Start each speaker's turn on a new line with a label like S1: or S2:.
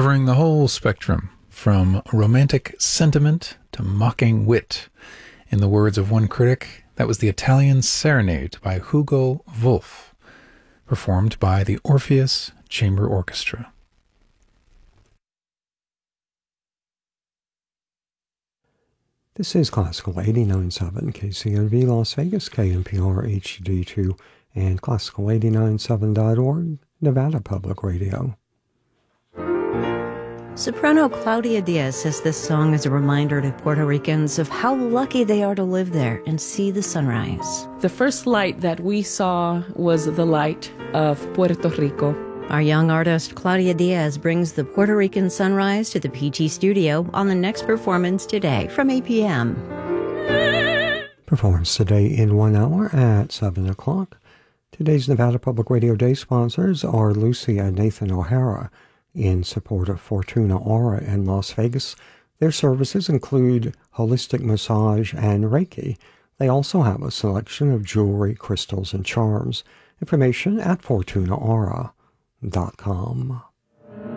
S1: covering the whole spectrum, from romantic sentiment to mocking wit. In the words of one critic, that was the Italian Serenade by Hugo Wolf, performed by the Orpheus Chamber Orchestra.
S2: This is Classical 89.7 KCNV Las Vegas, KNPR HD2, and Classical897.org, Nevada Public Radio.
S3: Soprano Claudia Diaz says this song is a reminder to Puerto Ricans of how lucky they are to live there and see the sunrise.
S4: The first light that we saw was the light of Puerto Rico.
S3: Our young artist Claudia Diaz brings the Puerto Rican sunrise to the PT Studio on the next performance today from 8 p.m.
S2: Performance today in 1 hour at 7 o'clock. Today's Nevada Public Radio Day sponsors are Lucy and Nathan O'Hara in support of Fortuna Aura in Las Vegas. Their services include holistic massage and Reiki. They also have a selection of jewelry, crystals, and charms. Information at FortunaAura.com.